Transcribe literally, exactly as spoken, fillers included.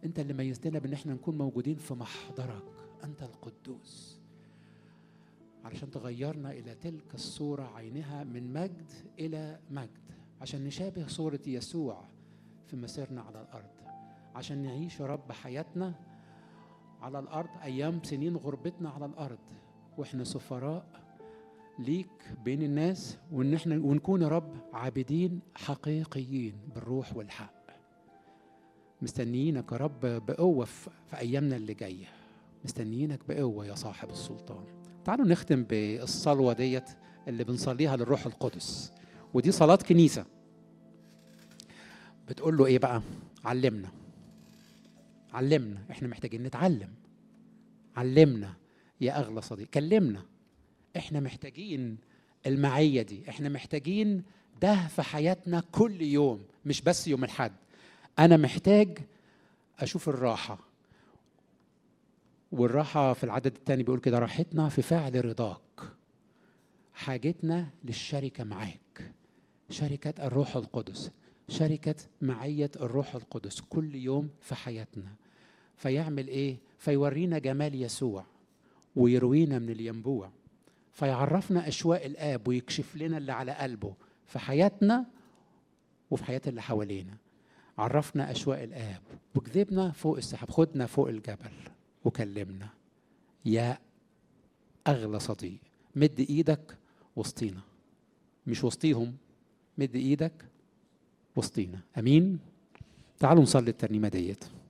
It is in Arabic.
انت اللي ميزتنا بان احنا نكون موجودين في محضرك، انت القدوس، علشان تغيرنا الى تلك الصورة عينها من مجد الى مجد، عشان نشابه صورة يسوع في مسيرنا على الارض، عشان نعيش يا رب حياتنا على الارض ايام سنين غربتنا على الارض واحنا سفراء ليك بين الناس، وان احنا ونكون يا رب عابدين حقيقيين بالروح والحق. مستنيينك يا رب بقوة في ايامنا اللي جايه، مستنيينك بقوة يا صاحب السلطان. تعالوا نختم بالصلوة ديت اللي بنصليها للروح القدس، ودي صلاة كنيسة. بتقول له ايه بقى؟ علمنا علمنا، احنا محتاجين نتعلم. علمنا يا اغلى صديق، كلمنا، احنا محتاجين المعية دي، احنا محتاجين ده في حياتنا كل يوم، مش بس يوم الحد. انا محتاج اشوف الراحة، والراحة في العدد الثاني بيقول كده: راحتنا في فعل رضاك، حاجتنا للشركة معاك، شركة الروح القدس، شركة معية الروح القدس كل يوم في حياتنا. فيعمل ايه؟ فيورينا جمال يسوع ويروينا من الينبوع، فيعرفنا أشواق الآب ويكشف لنا اللي على قلبه في حياتنا وفي حياة اللي حوالينا. عرفنا أشواق الآب وكذبنا فوق السحاب، خدنا فوق الجبل وكلمنا يا أغلى صديق. مد إيدك وسطينا، مش وسطيهم، مد إيدك وسطينا. أمين. تعالوا نصلي الترنيمة ديت.